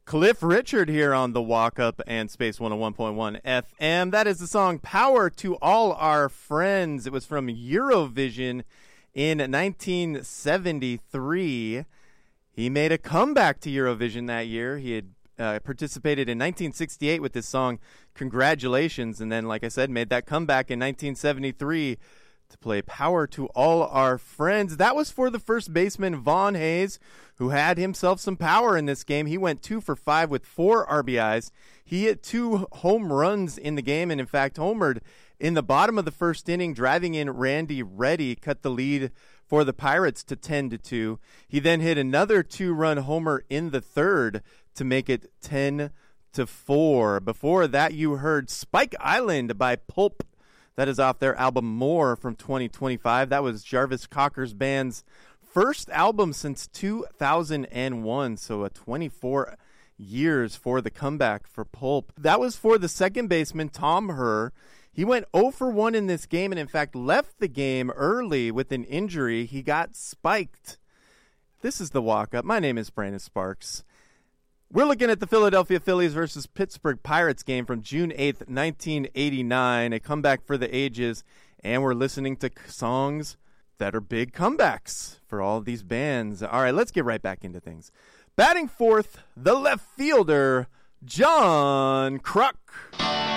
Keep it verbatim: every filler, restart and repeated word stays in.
Cliff Richard here on the Walk Up and Space one oh one point one F M. That is the song Power to All Our Friends. It was from Eurovision in nineteen seventy-three. He made a comeback to Eurovision that year. He had uh, participated in nineteen sixty-eight with this song, Congratulations, and then, like I said, made that comeback in nineteen seventy-three to play Power to All Our Friends. That was for the first baseman, Vaughn Hayes, who had himself some power in this game. He went two for five with four R B Is. He hit two home runs in the game, and in fact, homered in the bottom of the first inning, driving in Randy Reddy, cut the lead for the Pirates to ten to two. He then hit another two-run homer in the third to make it ten to four. Before that, you heard Spike Island by Pulp. That is off their album More from twenty twenty-five. That was Jarvis Cocker's band's first album since two thousand one, so a twenty-four years for the comeback for Pulp. That was for the second baseman, Tom Herr. He went oh for one in this game and, in fact, left the game early with an injury. He got spiked. This is the walk-up. My name is Brandon Sparks. We're looking at the Philadelphia Phillies versus Pittsburgh Pirates game from June eighth, nineteen eighty-nine, a comeback for the ages, and we're listening to songs that are big comebacks for all of these bands. All right, let's get right back into things. Batting fourth, the left fielder, John Kruk.